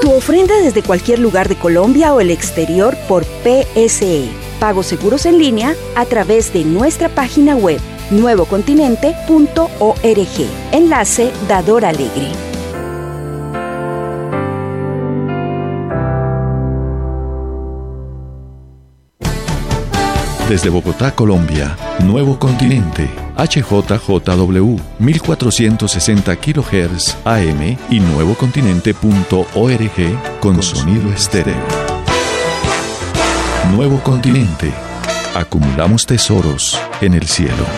Tu ofrenda desde cualquier lugar de Colombia o el exterior por PSE. Pagos seguros en línea a través de nuestra página web nuevocontinente.org. Enlace Dador Alegre. Desde Bogotá, Colombia, Nuevo Continente, HJJW, 1460 kHz AM y nuevocontinente.org con sonido estéreo. Nuevo Continente. Acumulamos tesoros en el cielo.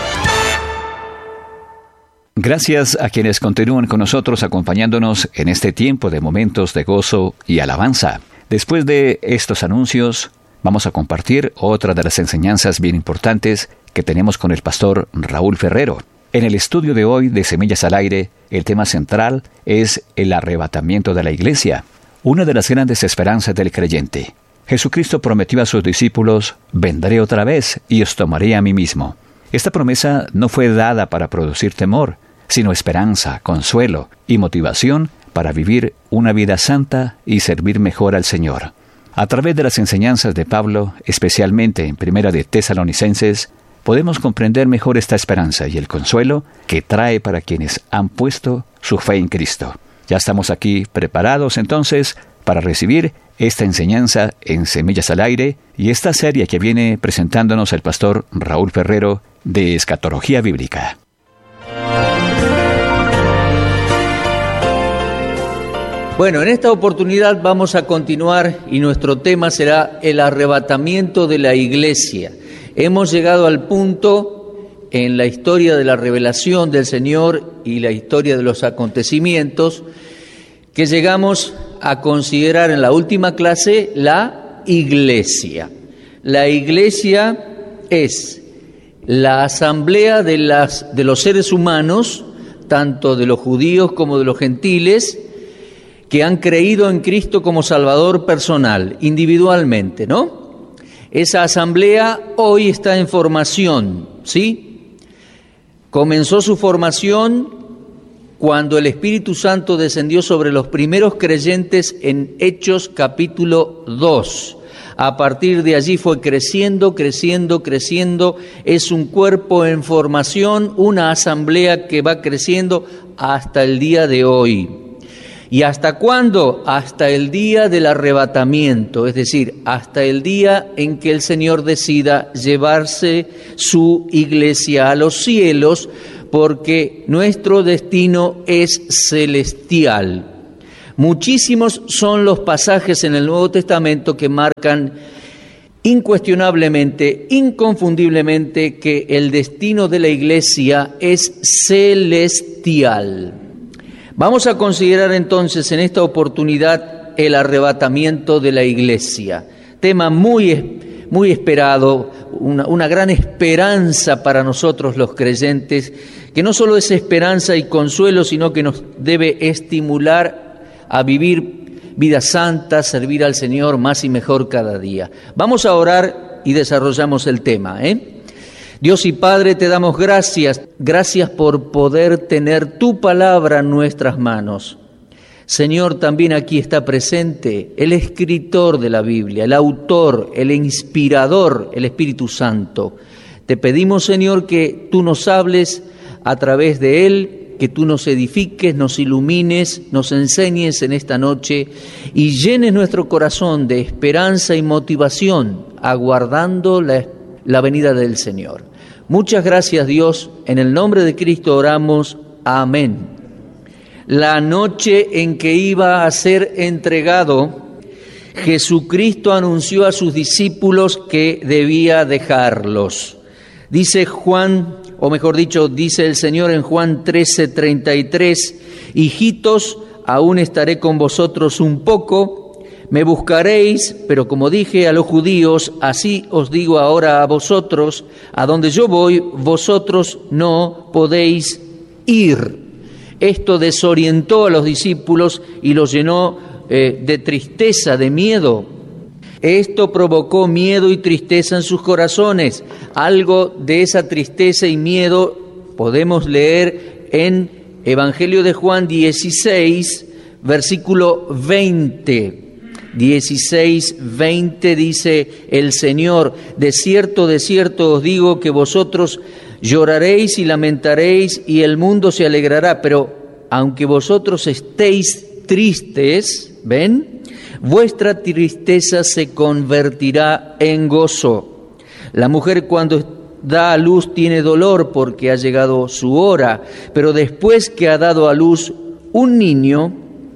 Gracias a quienes continúan con nosotros acompañándonos en este tiempo de momentos de gozo y alabanza. Después de estos anuncios, vamos a compartir otra de las enseñanzas bien importantes que tenemos con el pastor Raúl Ferrero. En el estudio de hoy de Semillas al Aire, el tema central es el arrebatamiento de la iglesia, una de las grandes esperanzas del creyente. Jesucristo prometió a sus discípulos: vendré otra vez y os tomaré a mí mismo. Esta promesa no fue dada para producir temor, sino esperanza, consuelo y motivación para vivir una vida santa y servir mejor al Señor. A través de las enseñanzas de Pablo, especialmente en Primera de Tesalonicenses, podemos comprender mejor esta esperanza y el consuelo que trae para quienes han puesto su fe en Cristo. Ya estamos aquí preparados entonces para recibir esta enseñanza en Semillas al Aire y esta serie que viene presentándonos el pastor Raúl Ferrero de Escatología Bíblica. Bueno, en esta oportunidad vamos a continuar y nuestro tema será el arrebatamiento de la iglesia. Hemos llegado al punto en la historia de la revelación del Señor y la historia de los acontecimientos que llegamos a considerar en la última clase la iglesia. La iglesia es la asamblea de los seres humanos, tanto de los judíos como de los gentiles, que han creído en Cristo como Salvador personal, individualmente, ¿no? Esa asamblea hoy está en formación, ¿sí? Comenzó su formación cuando el Espíritu Santo descendió sobre los primeros creyentes en Hechos capítulo 2. A partir de allí fue creciendo. Es un cuerpo en formación, una asamblea que va creciendo hasta el día de hoy. ¿Y hasta cuándo? Hasta el día del arrebatamiento, es decir, hasta el día en que el Señor decida llevarse su iglesia a los cielos, porque nuestro destino es celestial. Muchísimos son los pasajes en el Nuevo Testamento que marcan incuestionablemente, inconfundiblemente, que el destino de la iglesia es celestial. Vamos a considerar entonces en esta oportunidad el arrebatamiento de la iglesia, tema muy esperado, una gran esperanza para nosotros los creyentes, que no solo es esperanza y consuelo, sino que nos debe estimular a vivir vida santa, servir al Señor más y mejor cada día. Vamos a orar y desarrollamos el tema, Dios y Padre, te damos gracias por poder tener tu palabra en nuestras manos. Señor, también aquí está presente el escritor de la Biblia, el autor, el inspirador, el Espíritu Santo. Te pedimos, Señor, que tú nos hables a través de él, que tú nos edifiques, nos ilumines, nos enseñes en esta noche y llenes nuestro corazón de esperanza y motivación, aguardando la venida del Señor. Muchas gracias, Dios. En el nombre de Cristo oramos. Amén. La noche en que iba a ser entregado, Jesucristo anunció a sus discípulos que debía dejarlos. Dice Juan, o mejor dicho, dice el Señor en Juan 13:33, hijitos, aún estaré con vosotros un poco. Me buscaréis, pero como dije a los judíos, así os digo ahora a vosotros, a donde yo voy, vosotros no podéis ir. Esto desorientó a los discípulos y los llenó de tristeza, de miedo. Esto provocó miedo y tristeza en sus corazones. Algo de esa tristeza y miedo podemos leer en Evangelio de Juan 16, versículo 20. 16:20 dice el Señor: de cierto os digo que vosotros lloraréis y lamentaréis y el mundo se alegrará, pero aunque vosotros estéis tristes, ¿ven?, vuestra tristeza se convertirá en gozo. La mujer cuando da a luz tiene dolor porque ha llegado su hora, pero después que ha dado a luz un niño,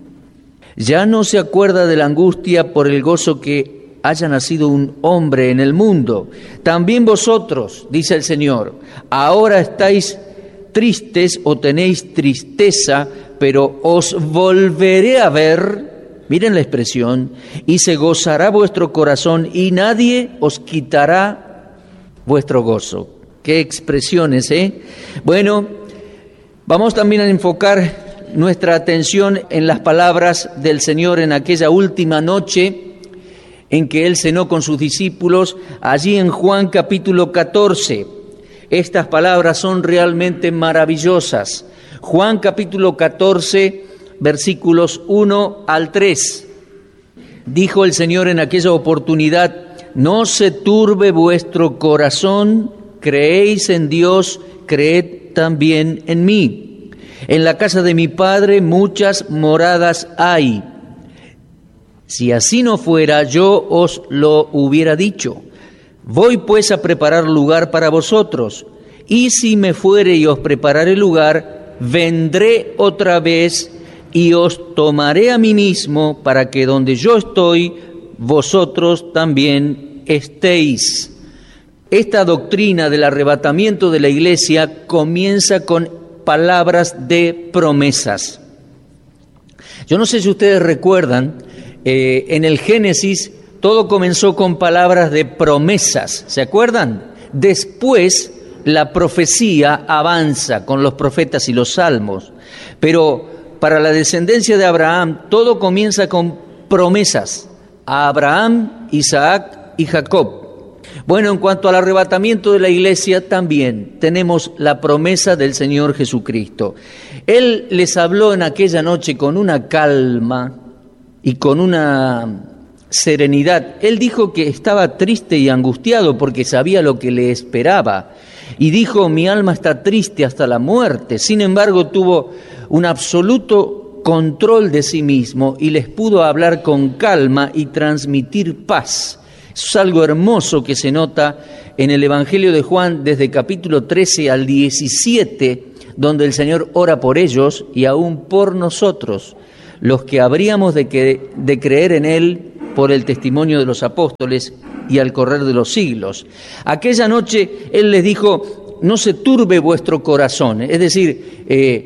ya no se acuerda de la angustia por el gozo que haya nacido un hombre en el mundo. También vosotros, dice el Señor, ahora estáis tristes o tenéis tristeza, pero os volveré a ver, miren la expresión, y se gozará vuestro corazón y nadie os quitará vuestro gozo. Qué expresiones, ¿eh? Bueno, vamos también a enfocar nuestra atención en las palabras del Señor en aquella última noche en que Él cenó con sus discípulos, allí en Juan capítulo 14. Estas palabras son realmente maravillosas. Juan capítulo 14, versículos 1 al 3. Dijo el Señor en aquella oportunidad: no se turbe vuestro corazón, creéis en Dios, creed también en mí. En la casa de mi Padre muchas moradas hay. Si así no fuera, yo os lo hubiera dicho. Voy pues a preparar lugar para vosotros. Y si me fuere y os prepararé lugar, vendré otra vez y os tomaré a mí mismo, para que donde yo estoy, vosotros también estéis. Esta doctrina del arrebatamiento de la iglesia comienza con palabras de promesas. Yo no sé si ustedes recuerdan, en el Génesis todo comenzó con palabras de promesas, ¿se acuerdan? Después la profecía avanza con los profetas y los salmos, pero para la descendencia de Abraham todo comienza con promesas: a Abraham, Isaac y Jacob. Bueno, en cuanto al arrebatamiento de la iglesia, también tenemos la promesa del Señor Jesucristo. Él les habló en aquella noche con una calma y con una serenidad. Él dijo que estaba triste y angustiado porque sabía lo que le esperaba. Y dijo: mi alma está triste hasta la muerte. Sin embargo, tuvo un absoluto control de sí mismo y les pudo hablar con calma y transmitir paz. Eso es algo hermoso que se nota en el Evangelio de Juan desde capítulo 13 al 17, donde el Señor ora por ellos y aún por nosotros, los que habríamos de creer en Él por el testimonio de los apóstoles y al correr de los siglos. Aquella noche Él les dijo: no se turbe vuestro corazón, es decir,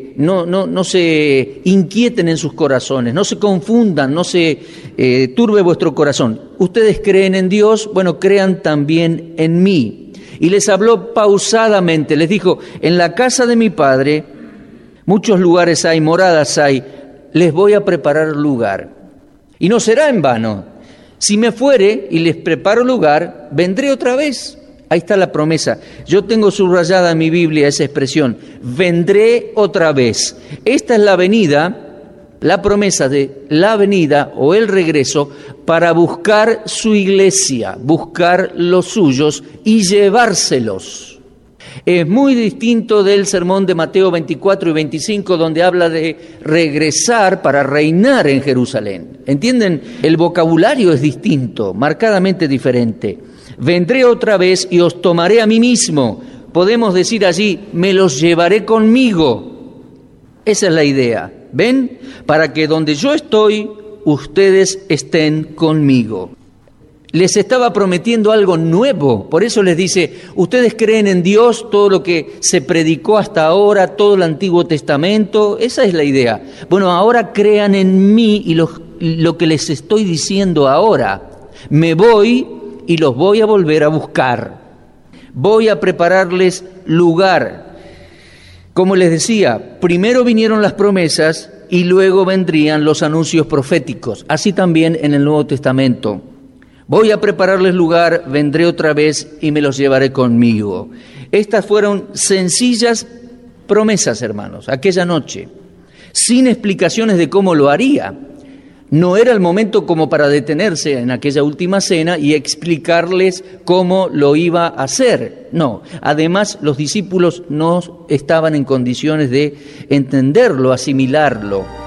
no se inquieten en sus corazones, no se confundan, no se turbe vuestro corazón. Ustedes creen en Dios, bueno, crean también en mí. Y les habló pausadamente, les dijo: en la casa de mi Padre muchos lugares hay, moradas hay, les voy a preparar lugar. Y no será en vano. Si me fuere y les preparo lugar, vendré otra vez. Ahí está la promesa. Yo tengo subrayada en mi Biblia esa expresión: vendré otra vez. Esta es la venida, la promesa de la venida o el regreso para buscar su iglesia, buscar los suyos y llevárselos. Es muy distinto del sermón de Mateo 24 y 25, donde habla de regresar para reinar en Jerusalén. ¿Entienden? El vocabulario es distinto, marcadamente diferente. Vendré otra vez y os tomaré a mí mismo. Podemos decir allí: me los llevaré conmigo. Esa es la idea. ¿Ven? Para que donde yo estoy, ustedes estén conmigo. Les estaba prometiendo algo nuevo. Por eso les dice: ustedes creen en Dios, todo lo que se predicó hasta ahora, todo el Antiguo Testamento. Esa es la idea. Bueno, ahora crean en mí y lo que les estoy diciendo ahora. Me voy y los voy a volver a buscar. Voy a prepararles lugar. Como les decía, primero vinieron las promesas y luego vendrían los anuncios proféticos. Así también en el Nuevo Testamento. Voy a prepararles lugar, vendré otra vez y me los llevaré conmigo. Estas fueron sencillas promesas, hermanos, aquella noche. sin explicaciones de cómo lo haría. No era el momento como para detenerse en aquella última cena y explicarles cómo lo iba a hacer. No, además los discípulos no estaban en condiciones de entenderlo, asimilarlo.